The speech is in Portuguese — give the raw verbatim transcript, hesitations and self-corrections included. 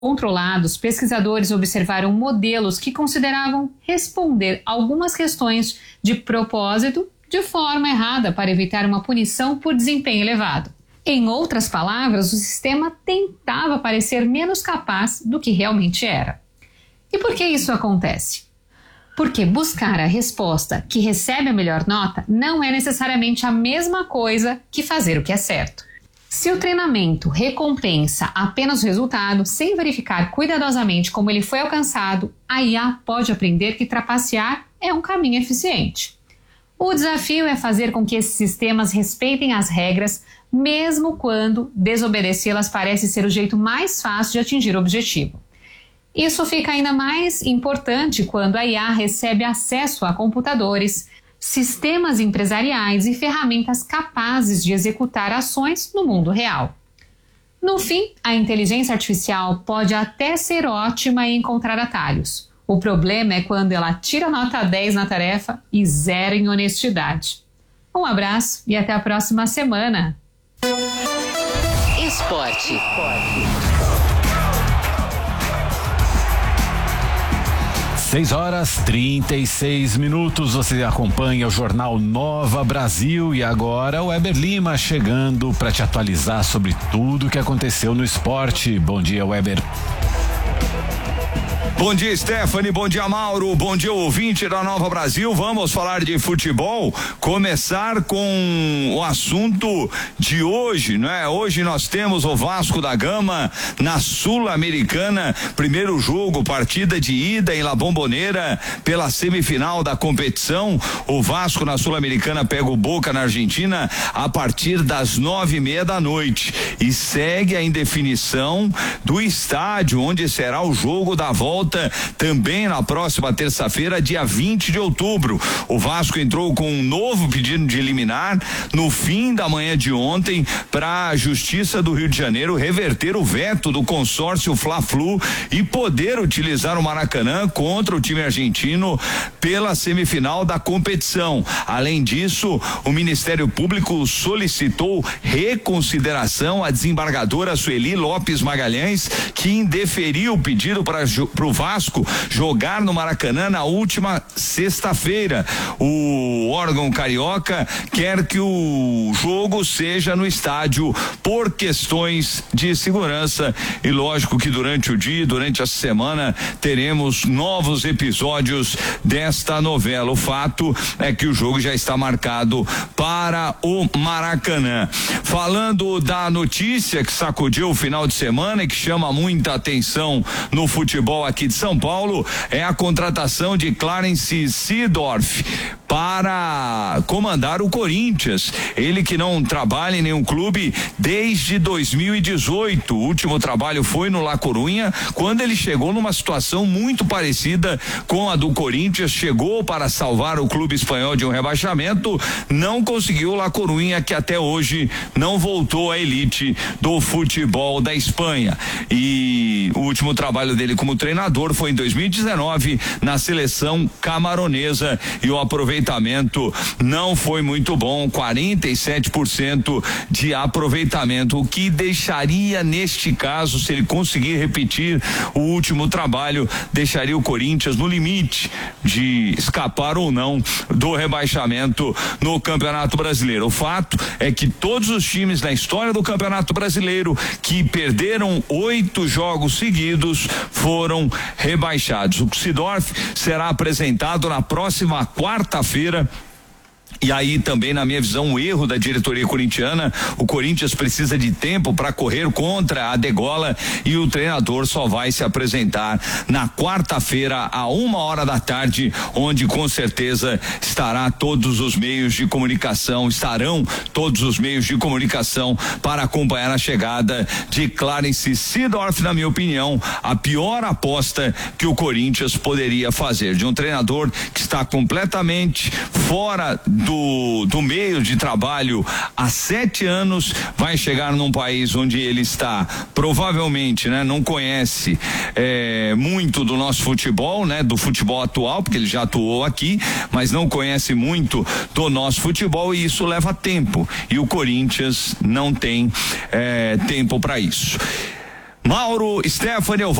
controlados, pesquisadores observaram modelos que consideravam responder algumas questões de propósito de forma errada para evitar uma punição por desempenho elevado. Em outras palavras, o sistema tentava parecer menos capaz do que realmente era. E por que isso acontece? Porque buscar a resposta que recebe a melhor nota não é necessariamente a mesma coisa que fazer o que é certo. Se o treinamento recompensa apenas o resultado, sem verificar cuidadosamente como ele foi alcançado, a I A pode aprender que trapacear é um caminho eficiente. O desafio é fazer com que esses sistemas respeitem as regras, mesmo quando desobedecê-las parece ser o jeito mais fácil de atingir o objetivo. Isso fica ainda mais importante quando a I A recebe acesso a computadores, sistemas empresariais e ferramentas capazes de executar ações no mundo real. No fim, a inteligência artificial pode até ser ótima em encontrar atalhos. O problema é quando ela tira nota dez na tarefa e zero em honestidade. Um abraço e até a próxima semana. Esporte. seis horas e trinta e seis minutos, você acompanha o Jornal Nova Brasil e agora o Weber Lima chegando para te atualizar sobre tudo o que aconteceu no esporte. Bom dia, Weber. Bom dia, Stephanie, bom dia, Mauro, bom dia, ouvinte da Nova Brasil. Vamos falar de futebol, começar com o assunto de hoje, não é? Hoje nós temos o Vasco da Gama na Sul-Americana, primeiro jogo, partida de ida em La Bombonera pela semifinal da competição. O Vasco na Sul-Americana pega o Boca na Argentina a partir das nove e meia da noite e segue a indefinição do estádio onde será o jogo da volta também na próxima terça-feira, dia vinte de outubro. O Vasco entrou com um novo pedido de liminar no fim da manhã de ontem para a Justiça do Rio de Janeiro reverter o veto do consórcio Fla-Flu e poder utilizar o Maracanã contra o time argentino pela semifinal da competição. Além disso, o Ministério Público solicitou reconsideração à desembargadora Sueli Lopes Magalhães, que indeferiu o pedido para o Vasco jogar no Maracanã na última sexta-feira. O órgão carioca quer que o jogo seja no estádio por questões de segurança e lógico que durante o dia, durante a semana, teremos novos episódios desta novela. O fato é que o jogo já está marcado para o Maracanã. Falando da notícia que sacudiu o final de semana e que chama muita atenção no futebol aqui de São Paulo, é a contratação de Clarence Seedorf para comandar o Corinthians. Ele que não trabalha em nenhum clube desde dois mil e dezoito. O último trabalho foi no La Coruña, quando ele chegou numa situação muito parecida com a do Corinthians, chegou para salvar o clube espanhol de um rebaixamento, não conseguiu. o La Coruña, que até hoje não voltou à elite do futebol da Espanha. E o último trabalho dele como treinador foi em dois mil e dezenove na seleção camaronesa e o aproveitamento não foi muito bom, quarenta e sete por cento de aproveitamento, o que deixaria neste caso, se ele conseguir repetir o último trabalho, deixaria o Corinthians no limite de escapar ou não do rebaixamento no Campeonato Brasileiro. O fato é que todos os times na história do Campeonato Brasileiro que perderam oito jogos seguidos foram rebaixados. O Seedorf será apresentado na próxima quarta-feira. E aí também, na minha visão, o erro da diretoria corintiana. O Corinthians precisa de tempo para correr contra a degola e o treinador só vai se apresentar na quarta-feira a uma hora da tarde, onde com certeza estará todos os meios de comunicação, estarão todos os meios de comunicação para acompanhar a chegada de Clarence Seedorf. Na minha opinião, a pior aposta que o Corinthians poderia fazer, de um treinador que está completamente fora do Do, do meio de trabalho há sete anos, vai chegar num país onde ele está provavelmente, né, não conhece é, muito do nosso futebol, né, do futebol atual, porque ele já atuou aqui, mas não conhece muito do nosso futebol, e isso leva tempo, e o Corinthians não tem é, tempo para isso. Mauro, Stephanie, eu